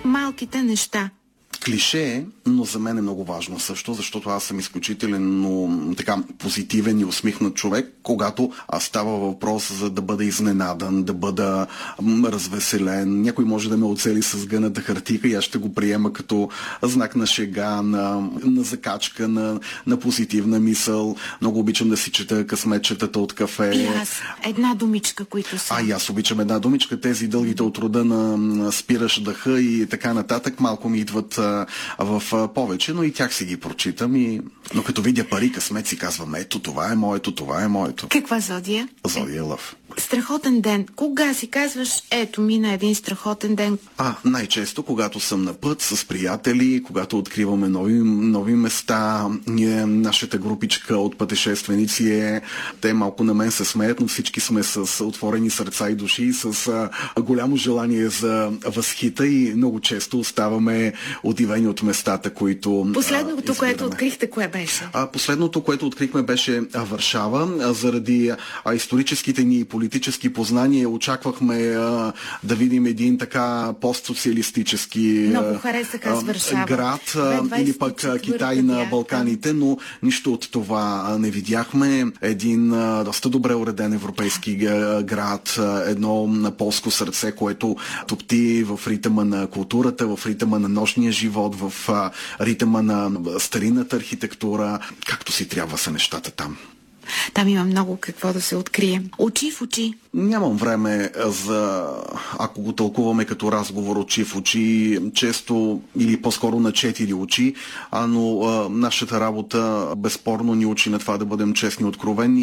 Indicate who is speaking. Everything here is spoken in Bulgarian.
Speaker 1: малките неща.
Speaker 2: Клише, но за мен е много важно също, защото аз съм изключително така позитивен и усмихнат човек, когато става въпрос за да бъда изненадан, да бъда развеселен. Някой може да ме оцели с гъната хартика и аз ще го приема като знак на шега, на закачка, на позитивна мисъл. Много обичам да си чета късметчетата от кафе.
Speaker 1: И аз. Една думичка, които са.
Speaker 2: И аз обичам една думичка. Тези дългите от рода на спираш дъха и така нататък малко ми идват в повече, но и тях си ги прочитам. Но като видя пари, късмет, си казвам, ето това е моето, това е моето.
Speaker 1: Каква зодия?
Speaker 2: Зодия Лъв.
Speaker 1: Страхотен ден. Кога си казваш, ето мина един страхотен ден?
Speaker 2: Най-често, когато съм на път с приятели, когато откриваме нови места. Нашата групичка от пътешественици те малко на мен се смеят, но всички сме с отворени сърца и души, с голямо желание за възхита и много често оставаме удивени от местата, които
Speaker 1: Последното, което открихте, кое беше?
Speaker 2: Последното, което открихме, беше Варшава. Заради историческите ни и политически познания очаквахме да видим един така постсоциалистически
Speaker 1: град
Speaker 2: или пък Китай на Балканите, но нищо от това не видяхме. Един доста добре уреден европейски град, едно полско сърце, което топти в ритъма на културата, в ритъма на нощния живот, в ритъма на старинната архитектура, както си трябва са нещата там.
Speaker 1: Там има много какво да се открие. Очи в очи.
Speaker 2: Нямам време ако го тълкуваме като разговор очи в очи, често или по-скоро на 4 очи, но нашата работа безспорно ни учи на това да бъдем честни и откровени.